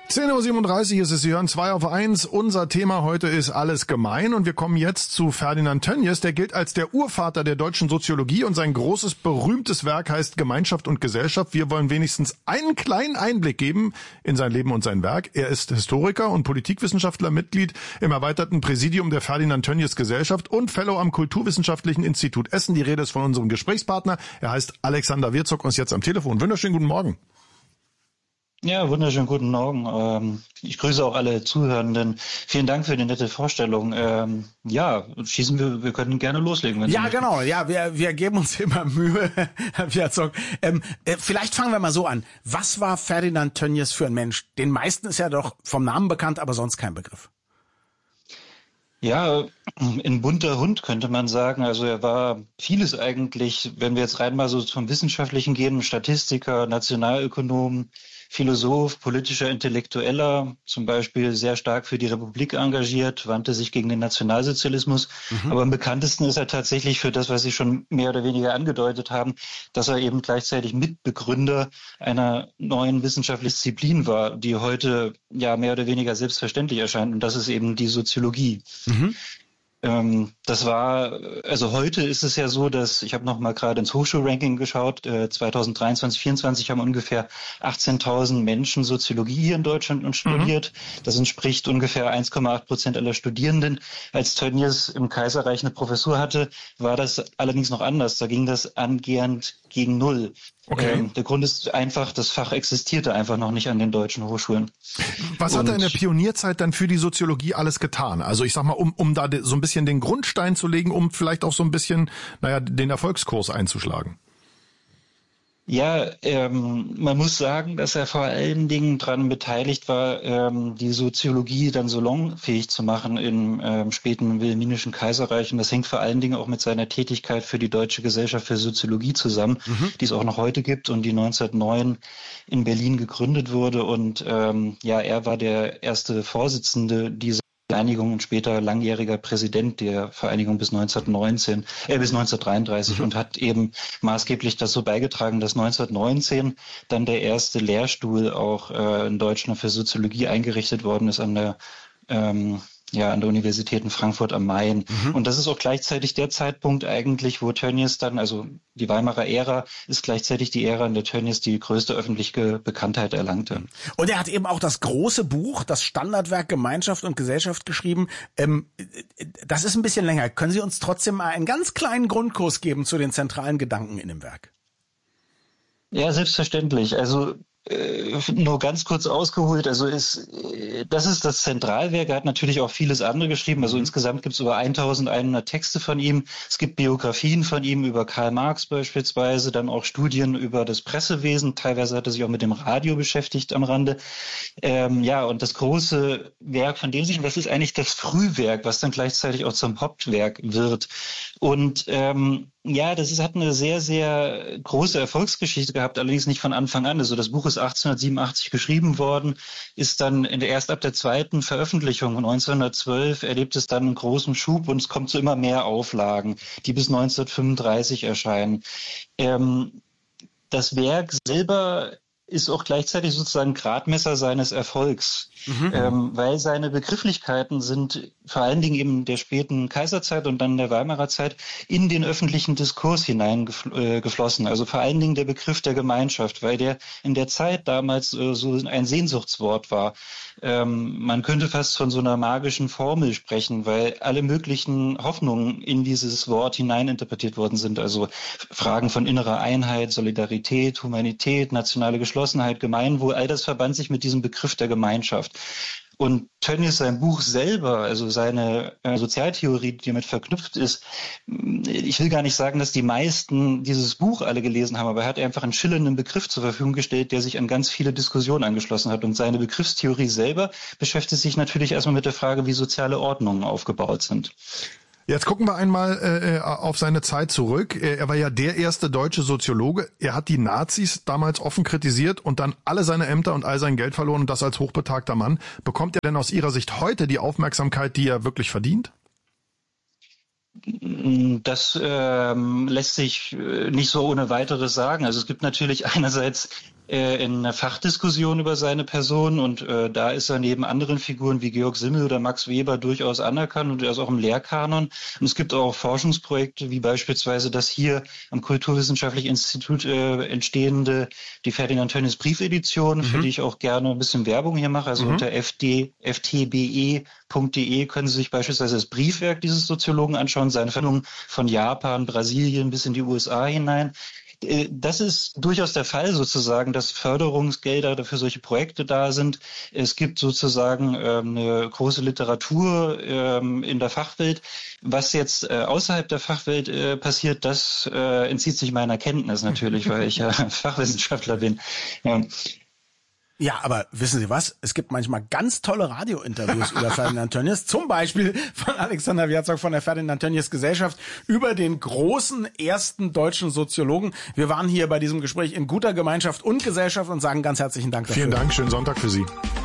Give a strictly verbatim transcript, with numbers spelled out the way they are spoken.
zehn Uhr siebenunddreißig ist es, Sie hören zwei auf eins. Unser Thema heute ist alles gemein und wir kommen jetzt zu Ferdinand Tönnies. Der gilt als der Urvater der deutschen Soziologie und sein großes, berühmtes Werk heißt Gemeinschaft und Gesellschaft. Wir wollen wenigstens einen kleinen Einblick geben in sein Leben und sein Werk. Er ist Historiker und Politikwissenschaftler, Mitglied im erweiterten Präsidium der Ferdinand Tönnies Gesellschaft und Fellow am Kulturwissenschaftlichen Institut Essen. Die Rede ist von unserem Gesprächspartner. Er heißt Alexander Wirzog und ist jetzt am Telefon. Wunderschönen guten Morgen. Ja, wunderschönen guten Morgen. Ich grüße auch alle Zuhörenden. Vielen Dank für die nette Vorstellung. Ja, schießen wir, wir können gerne loslegen. Wenn ja, Sie genau. Ja, wir, wir geben uns immer Mühe, Herr Wirzog. Ähm, vielleicht fangen wir mal so an. Was war Ferdinand Tönnies für ein Mensch? Den meisten ist ja doch vom Namen bekannt, aber sonst kein Begriff. Ja, ein bunter Hund könnte man sagen. Also er war vieles eigentlich, wenn wir jetzt rein mal so vom Wissenschaftlichen gehen, Statistiker, Nationalökonom, Philosoph, politischer Intellektueller, zum Beispiel sehr stark für die Republik engagiert, wandte sich gegen den Nationalsozialismus. Mhm. Aber am bekanntesten ist er tatsächlich für das, was Sie schon mehr oder weniger angedeutet haben, dass er eben gleichzeitig Mitbegründer einer neuen wissenschaftlichen Disziplin war, die heute ja mehr oder weniger selbstverständlich erscheint. Und das ist eben die Soziologie. Mhm. Ähm, das war, also heute ist es ja so, dass, ich habe noch mal gerade ins Hochschulranking geschaut, äh, zweitausenddreiundzwanzig, vierundzwanzig haben ungefähr achtzehntausend Menschen Soziologie hier in Deutschland studiert. Mhm. Das entspricht ungefähr eins Komma acht Prozent aller Studierenden. Als Tönnies im Kaiserreich eine Professur hatte, war das allerdings noch anders. Da ging das angehend gegen null. Okay. Ähm, der Grund ist einfach, das Fach existierte einfach noch nicht an den deutschen Hochschulen. Was hat er in der Pionierzeit dann für die Soziologie alles getan? Also ich sag mal, um, um da so ein bisschen den Grundstein zu legen, um vielleicht auch so ein bisschen, naja, den Erfolgskurs einzuschlagen. Ja, ähm, man muss sagen, dass er vor allen Dingen daran beteiligt war, ähm, die Soziologie dann salonfähig zu machen im ähm, späten Wilhelminischen Kaiserreich. Und das hängt vor allen Dingen auch mit seiner Tätigkeit für die Deutsche Gesellschaft für Soziologie zusammen, mhm. die es auch noch heute gibt und die neunzehnhundertneun in Berlin gegründet wurde. Und ähm, ja, er war der erste Vorsitzende dieser Vereinigung und später langjähriger Präsident der Vereinigung bis neunzehnhundertneunzehn, äh, bis neunzehnhundertdreiunddreißig mhm. und hat eben maßgeblich dazu beigetragen, dass neunzehnhundertneunzehn dann der erste Lehrstuhl auch äh, in Deutschland für Soziologie eingerichtet worden ist an der ähm, ja, an der Universität in Frankfurt am Main. Mhm. Und das ist auch gleichzeitig der Zeitpunkt eigentlich, wo Tönnies dann, also die Weimarer Ära, ist gleichzeitig die Ära, in der Tönnies die größte öffentliche Bekanntheit erlangte. Und er hat eben auch das große Buch, das Standardwerk Gemeinschaft und Gesellschaft geschrieben. Ähm, das ist ein bisschen länger. Können Sie uns trotzdem mal einen ganz kleinen Grundkurs geben zu den zentralen Gedanken in dem Werk? Ja, selbstverständlich. Also Äh, nur ganz kurz ausgeholt, also ist, das ist das Zentralwerk, er hat natürlich auch vieles andere geschrieben, also insgesamt gibt es über eintausendeinhundert Texte von ihm, es gibt Biografien von ihm über Karl Marx beispielsweise, dann auch Studien über das Pressewesen, teilweise hat er sich auch mit dem Radio beschäftigt am Rande, ähm, ja, und das große Werk von dem sich, und das ist eigentlich das Frühwerk, was dann gleichzeitig auch zum Hauptwerk wird, und ähm, ja, das ist, hat eine sehr, sehr große Erfolgsgeschichte gehabt, allerdings nicht von Anfang an. Also das Buch ist achtzehnhundertsiebenundachtzig geschrieben worden, ist dann in der, erst ab der zweiten Veröffentlichung neunzehnhundertzwölf erlebt es dann einen großen Schub und es kommt zu immer mehr Auflagen, die bis neunzehnhundertfünfunddreißig erscheinen. Ähm, das Werk selber ist auch gleichzeitig sozusagen Gradmesser seines Erfolgs, mhm. ähm, weil seine Begrifflichkeiten sind vor allen Dingen eben der späten Kaiserzeit und dann der Weimarer Zeit in den öffentlichen Diskurs hineingeflossen. Also vor allen Dingen der Begriff der Gemeinschaft, weil der in der Zeit damals äh, so ein Sehnsuchtswort war. Ähm, man könnte fast von so einer magischen Formel sprechen, weil alle möglichen Hoffnungen in dieses Wort hineininterpretiert worden sind. Also Fragen von innerer Einheit, Solidarität, Humanität, nationale Geschlossenheit, Gemeinwohl, all das verband sich mit diesem Begriff der Gemeinschaft. Und Tönnies, sein Buch selber, also seine äh, Sozialtheorie, die damit verknüpft ist, ich will gar nicht sagen, dass die meisten dieses Buch alle gelesen haben, aber er hat einfach einen schillernden Begriff zur Verfügung gestellt, der sich an ganz viele Diskussionen angeschlossen hat. Und seine Begriffstheorie selber beschäftigt sich natürlich erstmal mit der Frage, wie soziale Ordnungen aufgebaut sind. Jetzt gucken wir einmal äh, auf seine Zeit zurück. Er war ja der erste deutsche Soziologe. Er hat die Nazis damals offen kritisiert und dann alle seine Ämter und all sein Geld verloren und das als hochbetagter Mann. Bekommt er denn aus Ihrer Sicht heute die Aufmerksamkeit, die er wirklich verdient? Das ähm, lässt sich nicht so ohne weiteres sagen. Also es gibt natürlich einerseits äh, in einer Fachdiskussion über seine Person und äh, da ist er neben anderen Figuren wie Georg Simmel oder Max Weber durchaus anerkannt und er ist auch im Lehrkanon. Und es gibt auch Forschungsprojekte, wie beispielsweise das hier am Kulturwissenschaftlichen Institut äh, entstehende, die Ferdinand Tönnies Briefedition, mhm. für die ich auch gerne ein bisschen Werbung hier mache. Also mhm. unter f d f t b e punkt d e können Sie sich beispielsweise das Briefwerk dieses Soziologen anschauen, seine Verbindung von Japan, Brasilien bis in die U S A hinein. Das ist durchaus der Fall sozusagen, dass Förderungsgelder für solche Projekte da sind. Es gibt sozusagen ähm, eine große Literatur ähm, in der Fachwelt. Was jetzt äh, außerhalb der Fachwelt äh, passiert, das äh, entzieht sich meiner Kenntnis natürlich, weil ich ja Fachwissenschaftler bin. Ja. Ja, aber wissen Sie was? Es gibt manchmal ganz tolle Radiointerviews über Ferdinand Tönnies, zum Beispiel von Alexander Wierzog von der Ferdinand Tönnies Gesellschaft über den großen ersten deutschen Soziologen. Wir waren hier bei diesem Gespräch in guter Gemeinschaft und Gesellschaft und sagen ganz herzlichen Dank dafür. Vielen Dank, schönen Sonntag für Sie.